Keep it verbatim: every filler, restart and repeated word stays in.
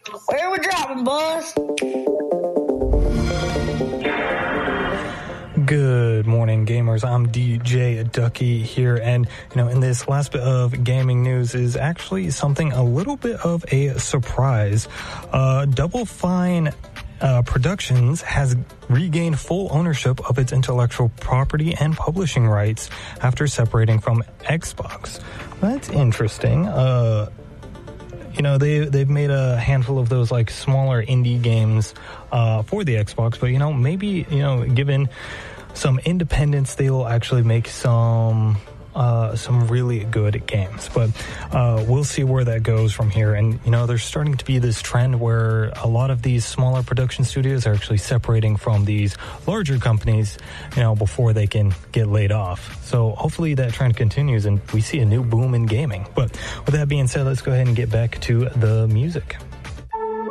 Where we dropping, boss? Good morning, gamers. I'm D J Ducky here, and you know, in this last bit of gaming news is actually something a little bit of a surprise. Uh, Double Fine Uh, Productions has regained full ownership of its intellectual property and publishing rights after separating from Xbox. That's interesting. Uh, you know, they, they've made a handful of those like smaller indie games uh, for the Xbox, but you know, maybe, you know, given some independence, they will actually make some Uh, some really good games, but uh, we'll see where that goes from here. And you know, there's starting to be this trend where a lot of these smaller production studios are actually separating from these larger companies, you know, before they can get laid off. So hopefully that trend continues and we see a new boom in gaming. But with that being said, let's go ahead and get back to the music.